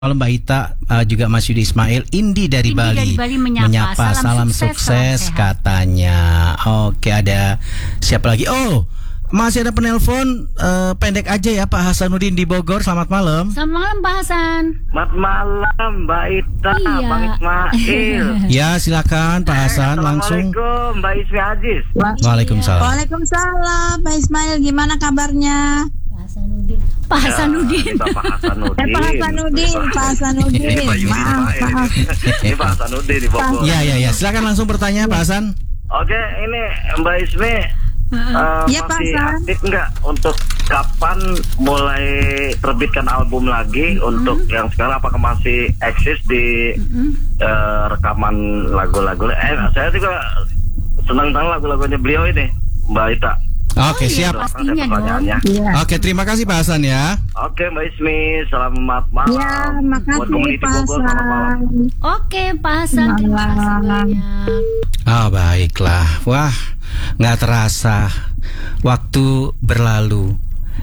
Malam Mbak Ita, juga Mas Yudi Ismail. Indi dari Bali menyapa. Salam sukses katanya. Oke, ada siapa lagi? Oh, masih ada penelpon pendek aja ya, Pak Hasanuddin di Bogor. Selamat malam. Selamat malam Pak Hasan. Selamat malam Mbak Ita, Iya. Bang Ismail. Ya, silakan Pak Hasan langsung. Assalamualaikum Mbak Ismail Aziz. Waalaikumsalam. Waalaikumsalam, Pak Ismail, gimana kabarnya? Pak Hasanuddin. Pak Hasanuddin. Pak Hasanuddin, Pak Hasanuddin. Ini Pak Yudi Maaf. Ismail. Ini Pak Hasanuddin di Bogor. Ya, silakan langsung bertanya Pak Hasan. Oke, ini Mbak Ismail. Iya, Pak Masih Hasan. aktif nggak untuk kapan mulai terbitkan album lagi untuk yang sekarang, apakah masih eksis di rekaman lagu-lagu? Saya juga senang lagu-lagunya beliau ini, Mbak Ita. Oke, siap. Pastinya dong. Iya. Oke, terima kasih Pak Hasan ya. Oke Mbak Ismi, selamat malam. Ya, makasih Buat community Pak Bogor, selamat malam. Hasan. Oke Pak Hasan, terima kasih banyak. Baiklah. Wah, nggak terasa waktu berlalu.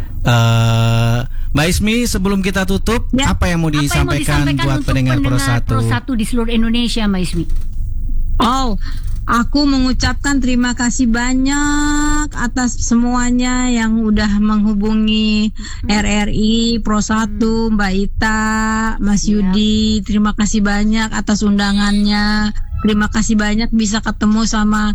Mbak Ismi, sebelum kita tutup, Ya. apa yang mau disampaikan buat untuk pendengar Pro Pro 1? 1 di seluruh Indonesia, Mbak Ismi? Oh, aku mengucapkan terima kasih banyak atas semuanya yang udah menghubungi RRI Pro 1, Mbak Ita, Mas Yudi. Terima kasih banyak atas undangannya. Terima kasih banyak bisa ketemu sama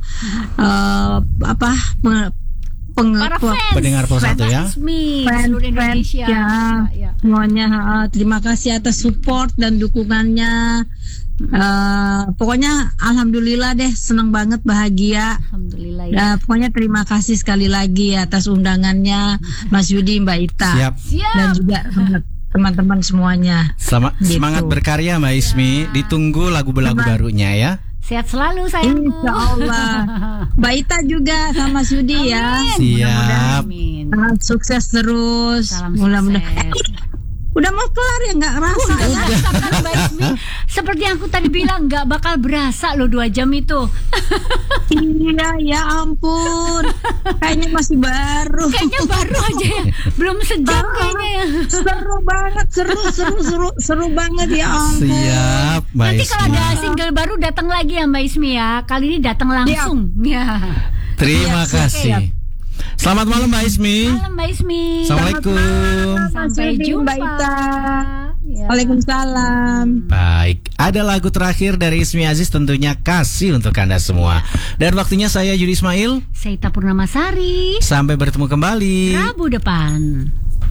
Para fans. Pendengar Pro 1 ya. Ismi di seluruh Indonesia. ya, semuanya. Terima kasih atas support dan dukungannya. Pokoknya alhamdulillah deh, senang banget, bahagia. Alhamdulillah ya. Pokoknya terima kasih sekali lagi atas undangannya Mas Yudi, Mbak Ita, Siap. dan juga teman-teman semuanya. Gitu. Semangat berkarya Mbak Ismi. Ditunggu lagu-lagu barunya ya. Sehat selalu sayangku. Insya Allah. Mbak Ita juga sama Mas Yudi ya. Siap. Amin. Sukses terus. Salam Mudah-mudahan. sukses. Udah mau kelar ya, nggak rasa ya? Rasakan Mbak Ismi. Seperti yang aku tadi bilang, nggak bakal berasa loh 2 jam itu. Iya, ya ampun. Kayaknya masih baru. Kayaknya baru aja ya. Belum sejam kayaknya ya. Seru banget, seru banget, ya ampun. Siap, Mbak Nanti kalau Ismi. ada single baru datang lagi ya Mbak Ismi ya. Kali ini datang langsung. Ya. Terima kasih. Selamat malam Mbak Ismi. Malam Mbak Ismi. Assalamualaikum. Sampai Yudi, jumpa. Mbak Ita. Ya. Waalaikumsalam. Baik, ada lagu terakhir dari Ismi Aziz, tentunya kasih untuk Anda semua. Dan waktunya saya Yudi Ismail. Saya Ita Purnamasari. Sampai bertemu kembali. Rabu depan.